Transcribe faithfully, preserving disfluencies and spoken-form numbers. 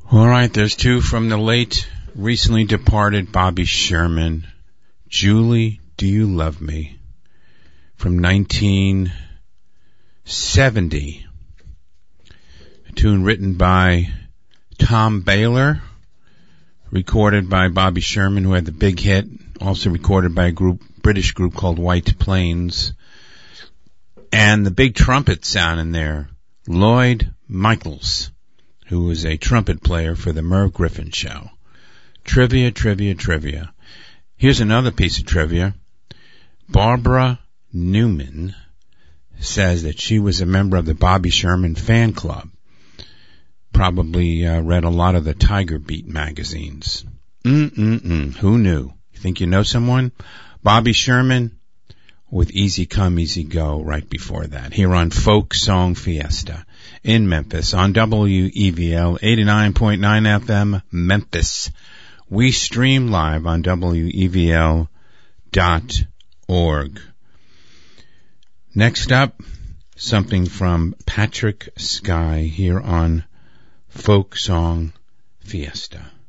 All right, there's two from the late, recently departed Bobby Sherman. Julie, Do You Love Me? From nineteen seventy. A tune written by Tom Baylor, recorded by Bobby Sherman, who had the big hit, also recorded by a group, British group called White Plains. And the big trumpet sound in there, Lloyd Michaels, who was a trumpet player for the Merv Griffin Show. Trivia, trivia, trivia. Here's another piece of trivia. Barbara Newman says that she was a member of the Bobby Sherman fan club. Probably uh, read a lot of the Tiger Beat magazines. Mm-mm-mm. Who knew? You think you know someone? Bobby Sherman with Easy Come, Easy Go right before that. Here on Folk Song Fiesta in Memphis on W E V L eighty-nine point nine F M Memphis. We stream live on W E V L dot org. Next up, something from Patrick Sky here on Folk Song Fiesta.